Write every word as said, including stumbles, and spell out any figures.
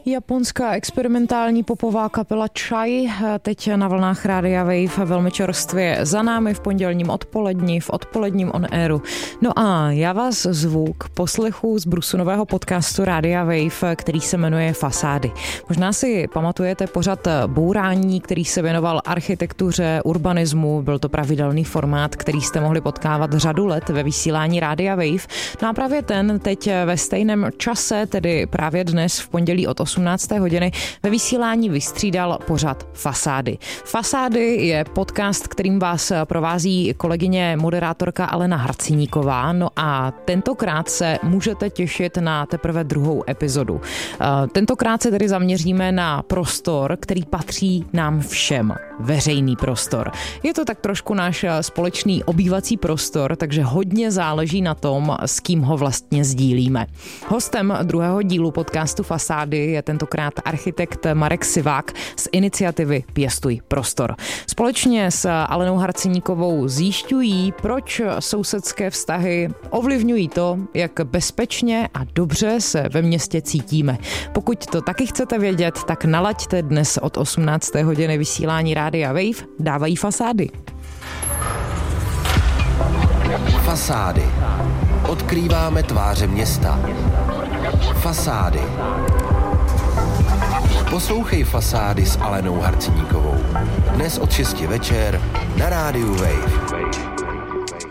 Japonská experimentální popová kapela Chai, teď na vlnách Rádia Wave, velmi čerstvě za námi v pondělním odpoledni, v odpoledním on airu. No a já vás zvu k poslechu z brusunového podcastu Rádia Wave, který se jmenuje Fasády. Možná si pamatujete pořad Bourání, který se věnoval architektuře, urbanismu. Byl to pravidelný formát, který jste mohli potkávat řadu let ve vysílání Rádia Wave. No a právě ten teď ve stejném čase, tedy právě dnes v pondělí od osmnácté hodiny ve vysílání vystřídal pořad Fasády. Fasády je podcast, kterým vás provází kolegyně moderátorka Alena Harciníková. No a tentokrát se můžete těšit na teprve druhou epizodu. Tentokrát se tedy zaměříme na prostor, který patří nám všem. Veřejný prostor. Je to tak trošku náš společný obývací prostor, takže hodně záleží na tom, s kým ho vlastně sdílíme. Hostem druhého dílu podcastu Fasády je tentokrát architekt Marek Sivák z iniciativy Pěstuj prostor. Společně s Alenou Harciníkovou zjišťují, proč sousedské vztahy ovlivňují to, jak bezpečně a dobře se ve městě cítíme. Pokud to taky chcete vědět, tak nalaďte dnes od osmnácté hodiny vysílání Rádia Wave, dávají Fasády. Fasády. Odkrýváme tváře města. Fasády. Poslouchej Fasády s Alenou Harciníkovou. Dnes od šesti večer na Rádiu Wave.